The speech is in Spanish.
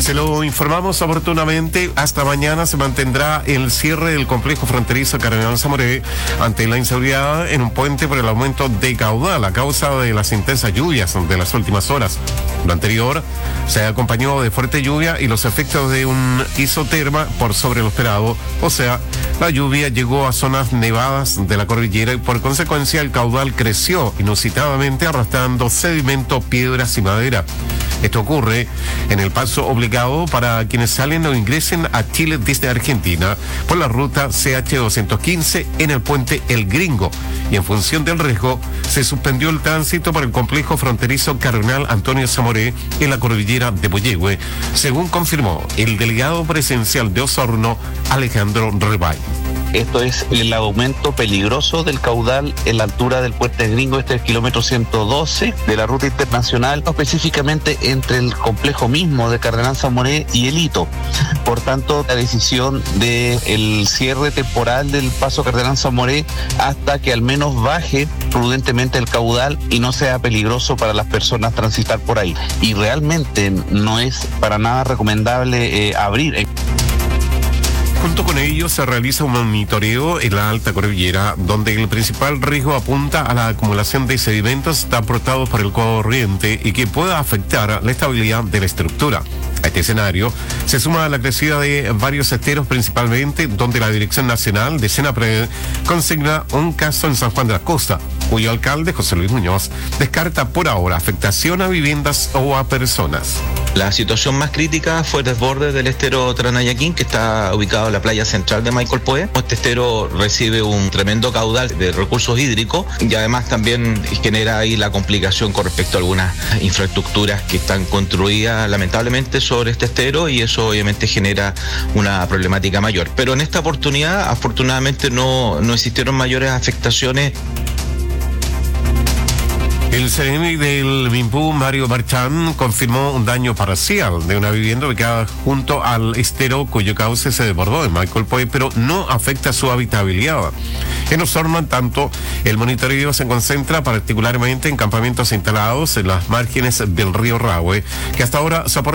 Se lo informamos oportunamente. Hasta mañana se mantendrá el cierre del complejo fronterizo Cardenal Zamoré ante la inseguridad en un puente por el aumento de caudal a causa de las intensas lluvias de las últimas horas. Lo anterior se acompañó de fuerte lluvia y los efectos de un isoterma por sobre lo esperado, o sea, la lluvia llegó a zonas nevadas de la cordillera y por consecuencia el caudal creció inusitadamente arrastrando sedimento, piedras y madera. Esto ocurre en el paso obligado para quienes salen o ingresen a Chile desde Argentina por la ruta CH215 en el puente El Gringo, y en función del riesgo se suspendió el tránsito por el complejo fronterizo Cardenal Antonio Zamoré en la cordillera de Puyehue, según confirmó el delegado presidencial de Osorno, Alejandro Rebay. Esto es el aumento peligroso del caudal en la altura del puente Gringo, este es el kilómetro 112 de la ruta internacional, específicamente entre el complejo mismo de Cardenal Zamoré y el Hito. Por tanto, la decisión del cierre temporal del paso Cardenal Zamoré hasta que al menos baje prudentemente el caudal y no sea peligroso para las personas transitar por ahí. Y realmente no es para nada recomendable abrir. Junto con ello se realiza un monitoreo en la alta cordillera, donde el principal riesgo apunta a la acumulación de sedimentos transportados por el corriente y que pueda afectar la estabilidad de la estructura. A este escenario se suma la crecida de varios esteros, principalmente donde la Dirección Nacional de Senapred consigna un caso en San Juan de la Costa, cuyo alcalde, José Luis Muñoz, descarta por ahora afectación a viviendas o a personas. La situación más crítica fue el desborde del estero Tranayaquín, que está ubicado en la playa central de Maiquel Poé. Este estero recibe un tremendo caudal de recursos hídricos y además también genera ahí la complicación con respecto a algunas infraestructuras que están construidas lamentablemente sobre este estero, y eso obviamente genera una problemática mayor. Pero en esta oportunidad, afortunadamente, no existieron mayores afectaciones. El CNI del MIMPU, Mario Marchán, confirmó un daño parcial de una vivienda ubicada junto al estero cuyo cauce se desbordó en Maiquel Poé, pero no afecta su habitabilidad. En Osorno, en tanto, el monitoreo se concentra particularmente en campamentos instalados en las márgenes del río Rahue, que hasta ahora soportan